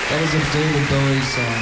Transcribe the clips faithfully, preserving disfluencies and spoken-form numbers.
That was a David Bowie song.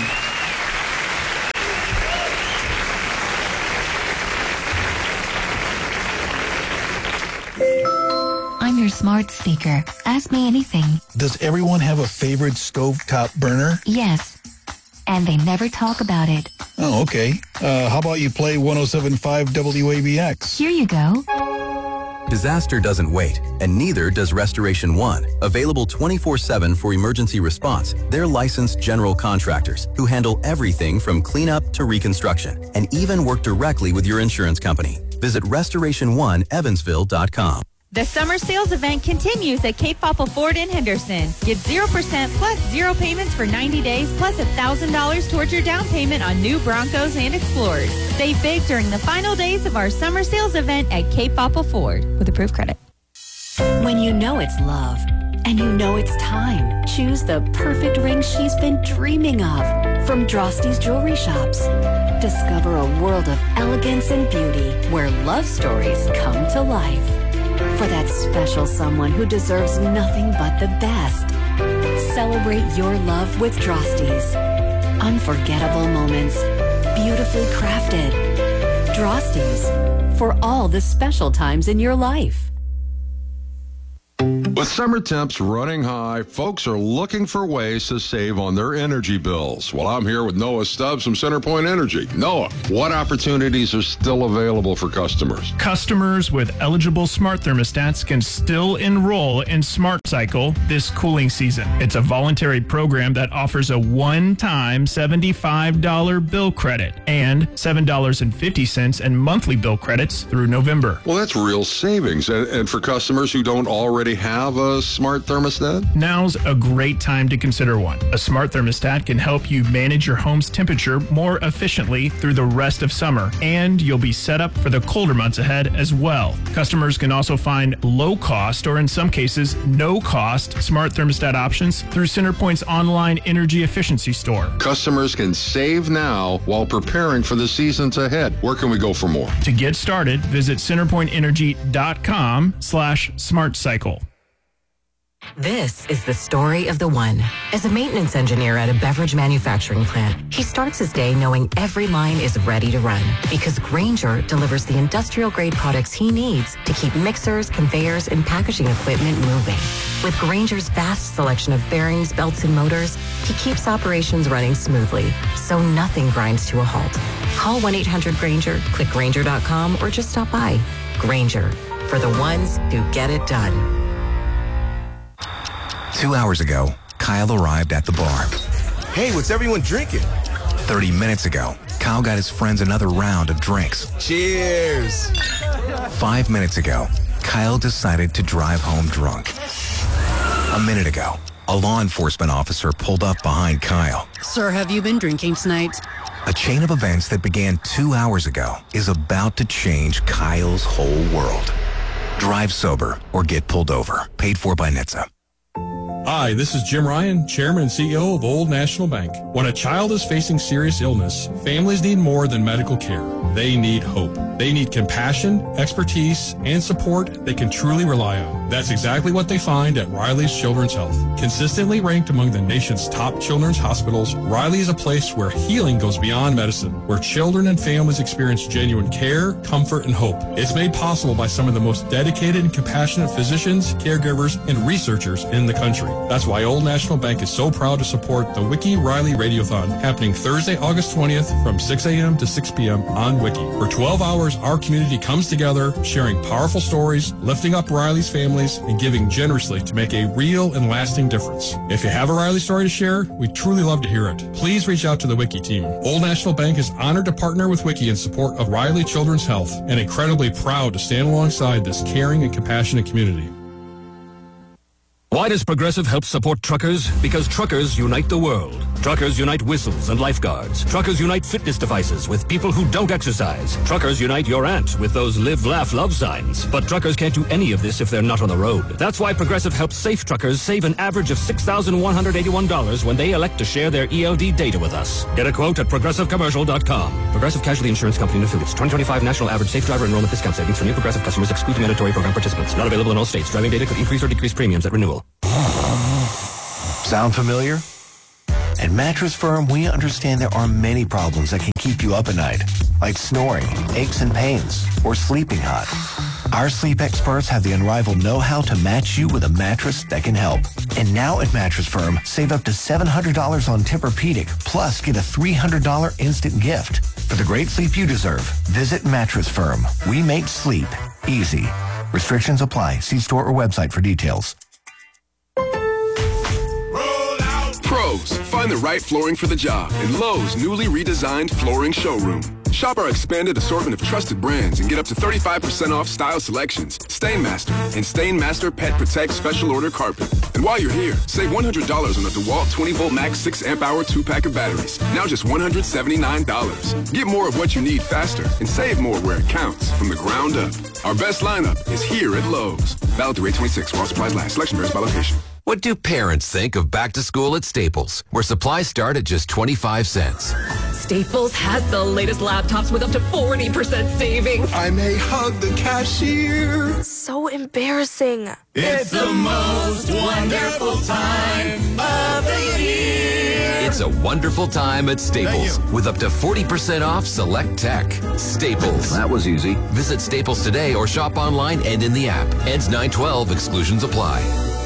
I'm your smart speaker. Ask me anything. Does everyone have a favorite stovetop burner? Yes. And they never talk about it. Oh, okay. Uh, how about you play one oh seven point five W A B X? Here you go. Disaster doesn't wait, and neither does Restoration One. Available twenty-four seven for emergency response, they're licensed general contractors who handle everything from cleanup to reconstruction and even work directly with your insurance company. Visit restoration one evansville dot com. The summer sales event continues at Cape Popple Ford in Henderson. Get zero percent plus zero payments for ninety days plus one thousand dollars towards your down payment on new Broncos and Explorers. Save big during the final days of our summer sales event at Cape Popple Ford with approved credit. When you know it's love and you know it's time, choose the perfect ring she's been dreaming of from Drosty's Jewelry Shops. Discover a world of elegance and beauty where love stories come to life. For that special someone who deserves nothing but the best. Celebrate your love with Drosty's. Unforgettable moments, beautifully crafted. Drosty's, for all the special times in your life. With summer temps running high, folks are looking for ways to save on their energy bills. Well, I'm here with Noah Stubbs from CenterPoint Energy. Noah, what opportunities are still available for customers? Customers with eligible smart thermostats can still enroll in Smart Cycle this cooling season. It's a voluntary program that offers a one-time seventy-five dollars bill credit and seven dollars and fifty cents in monthly bill credits through November. Well, that's real savings. And, and for customers who don't already have a smart thermostat? Now's a great time to consider one. A smart thermostat can help you manage your home's temperature more efficiently through the rest of summer, and you'll be set up for the colder months ahead as well. Customers can also find low-cost, or in some cases, no-cost smart thermostat options through CenterPoint's online energy efficiency store. Customers can save now while preparing for the seasons ahead. Where can we go for more? To get started, visit centerpointenergy.com slash smartcycle. This is the story of the one. As a maintenance engineer at a beverage manufacturing plant, he starts his day knowing every line is ready to run because Grainger delivers the industrial-grade products he needs to keep mixers, conveyors, and packaging equipment moving. With Grainger's vast selection of bearings, belts, and motors, he keeps operations running smoothly, so nothing grinds to a halt. Call one eight hundred Grainger, click Grainger dot com, or just stop by. Grainger, for the ones who get it done. Two hours ago, Kyle arrived at the bar. Hey, what's everyone drinking? Thirty minutes ago, Kyle got his friends another round of drinks. Cheers! Five minutes ago, Kyle decided to drive home drunk. A minute ago, a law enforcement officer pulled up behind Kyle. Sir, have you been drinking tonight? A chain of events that began two hours ago is about to change Kyle's whole world. Drive sober or get pulled over. Paid for by N H T S A. Hi, this is Jim Ryan, Chairman and C E O of Old National Bank. When a child is facing serious illness, families need more than medical care. They need hope. They need compassion, expertise, and support they can truly rely on. That's exactly what they find at Riley's Children's Health. Consistently ranked among the nation's top children's hospitals, Riley is a place where healing goes beyond medicine, where children and families experience genuine care, comfort, and hope. It's made possible by some of the most dedicated and compassionate physicians, caregivers, and researchers in the country. That's why Old National Bank is so proud to support the Wiki Riley Radiothon happening Thursday, August twentieth from six a.m. to six p.m. on Wiki. For twelve hours, our community comes together, sharing powerful stories, lifting up Riley's families, and giving generously to make a real and lasting difference. If you have a Riley story to share, we'd truly love to hear it. Please reach out to the Wiki team. Old National Bank is honored to partner with Wiki in support of Riley Children's Health and incredibly proud to stand alongside this caring and compassionate community. Why does Progressive help support truckers? Because truckers unite the world. Truckers unite whistles and lifeguards. Truckers unite fitness devices with people who don't exercise. Truckers unite your aunt with those live, laugh, love signs. But truckers can't do any of this if they're not on the road. That's why Progressive helps safe truckers save an average of six thousand one hundred eighty-one dollars when they elect to share their E L D data with us. Get a quote at progressive commercial dot com. Progressive Casualty Insurance Company and Affiliates. twenty twenty-five National Average Safe Driver Enrollment Discount Savings for new Progressive customers excluding mandatory program participants. Not available in all states. Driving data could increase or decrease premiums at renewal. Sound familiar? At Mattress Firm, we understand there are many problems that can keep you up at night, like snoring, aches and pains, or sleeping hot. Our sleep experts have the unrivaled know-how to match you with a mattress that can help. And now at Mattress Firm, save up to seven hundred dollars on Tempur-Pedic, plus get a three hundred dollars instant gift. For the great sleep you deserve, visit Mattress Firm. We make sleep easy. Restrictions apply. See store or website for details. Pros, find the right flooring for the job in Lowe's newly redesigned flooring showroom. Shop our expanded assortment of trusted brands and get up to thirty-five percent off style selections, Stainmaster, and Stainmaster Pet Protect Special Order Carpet. And while you're here, save one hundred dollars on the DeWalt twenty volt Max six amp hour two-pack of batteries. Now just one hundred seventy-nine dollars. Get more of what you need faster and save more where it counts from the ground up. Our best lineup is here at Lowe's. Valid through eight twenty-six while supplies last. Selection varies by location. What do parents think of back to school at Staples, where supplies start at just twenty-five cents? Staples has the latest laptops with up to forty percent savings. I may hug the cashier. So embarrassing. It's the most wonderful time of the year. It's a wonderful time at Staples with up to forty percent off select tech. Staples. That was easy. Visit Staples today or shop online and in the app. Ends nine twelve. Exclusions apply.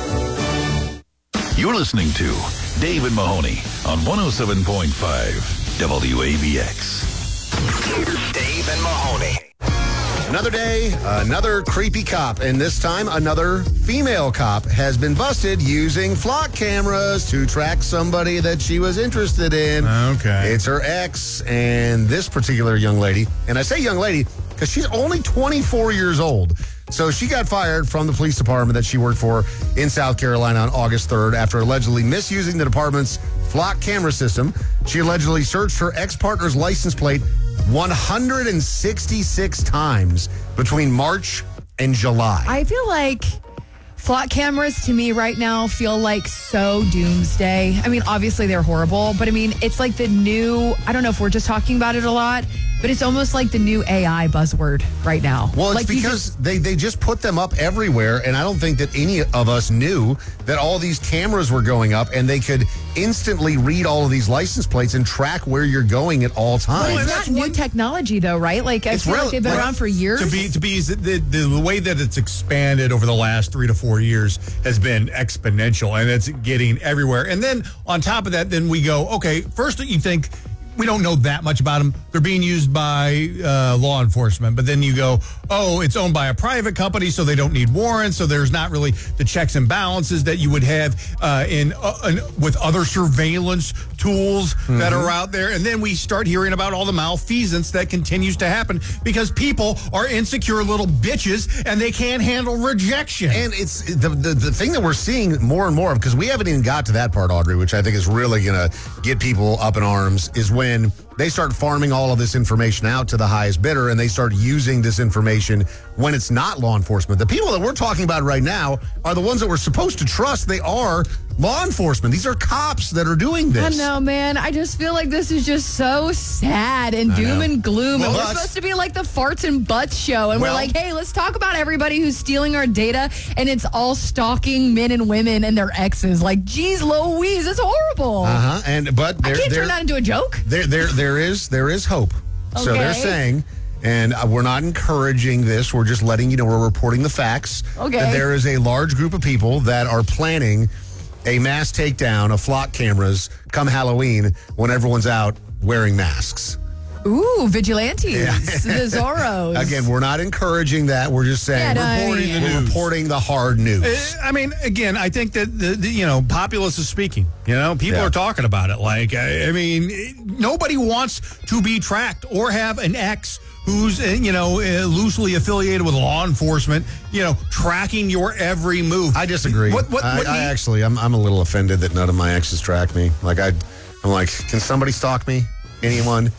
You're listening to Dave and Mahoney on one oh seven point five W A B X. Dave and Mahoney. Another day, another creepy cop, and this time another female cop has been busted using flock cameras to track somebody that she was interested in. Okay. It's her ex, and this particular young lady, and I say young lady because she's only twenty-four years old. So she got fired from the police department that she worked for in South Carolina on August third after allegedly misusing the department's flock camera system. She allegedly searched her ex-partner's license plate one hundred sixty-six times between March and July. I feel like flock cameras to me right now feel like so doomsday. I mean, obviously they're horrible, but I mean, it's like the new, I don't know if we're just talking about it a lot, but it's almost like the new A I buzzword right now. Well, it's like because just, they, they just put them up everywhere, and I don't think that any of us knew that all these cameras were going up, and they could instantly read all of these license plates and track where you're going at all times. Well, it's not new technology, though, right? Like, I It's feel rel- like they've been like, around for years. To be to be the, the the way that it's expanded over the last three to four years has been exponential, and it's getting everywhere. And then on top of that, then we go, okay, first you think we don't know that much about them. They're being used by uh, law enforcement, but then you go, oh, it's owned by a private company, so they don't need warrants. So there's not really the checks and balances that you would have uh, in, uh, in with other surveillance tools mm-hmm. that are out there. And then we start hearing about all the malfeasance that continues to happen because people are insecure little bitches and they can't handle rejection. And it's the, the the thing that we're seeing more and more of, because we haven't even got to that part, Audrey, which I think is really going to get people up in arms, is when they start farming all of this information out to the highest bidder, and they start using this information when it's not law enforcement. The people that we're talking about right now are the ones that we're supposed to trust. They are law enforcement. These are cops that are doing this. I know, man. I just feel like this is just so sad and doom and gloom. Well, and we're that's- supposed to be like the farts and butts show. And Well- we're like, hey, let's talk about everybody who's stealing our data. And it's all stalking men and women and their exes. Like, geez Louise, it's horrible. Uh-huh. And but there, I can't there, turn that into a joke. There, there, there is there is hope. So they're Okay. saying, and uh, we're not encouraging this. We're just letting you know, we're reporting the facts. Okay. That there is a large group of people that are planning a mass takedown of flock cameras come Halloween when everyone's out wearing masks. Ooh, vigilantes. Yeah. The Zorros. Again, we're not encouraging that. We're just saying Yeah, no, reporting, yeah. the news. reporting the hard news. Uh, I mean, again, I think that the, the you know populace is speaking. You know, people Yeah. are talking about it. Like, I, I mean, nobody wants to be tracked or have an ex who's uh, you know uh, loosely affiliated with law enforcement. You know, tracking your every move. I disagree. What? What? I, what I need- actually, I'm I'm a little offended that none of my exes track me. Like I, I'm like, can somebody stalk me? Anyone?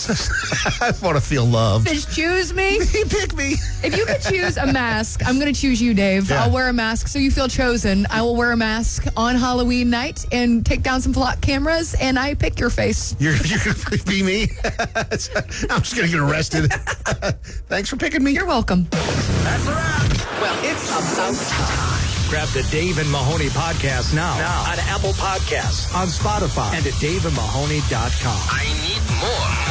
I want to feel loved. Just choose me. Pick me. If you could choose a mask, I'm going to choose you, Dave. Yeah. I'll wear a mask so you feel chosen. I will wear a mask on Halloween night and take down some flock cameras, and I pick your face. You're, you're going to be me? I'm just going to get arrested. Thanks for picking me. You're welcome. That's a wrap. Well, it's about time. Grab the Dave and Mahoney podcast now, now on Apple Podcasts, on Spotify, and at dave and mahoney dot com. I need more.